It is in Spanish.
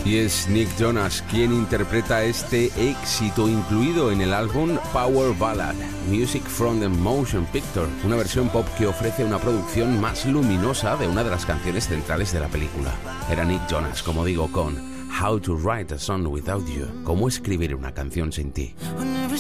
Y es Nick Jonas quien interpreta este éxito incluido en el álbum Power Ballad, Music from the Motion Picture, una versión pop que ofrece una producción más luminosa de una de las canciones centrales de la película. Era Nick Jonas, como digo, con How to Write a Song Without You, cómo escribir una canción sin ti.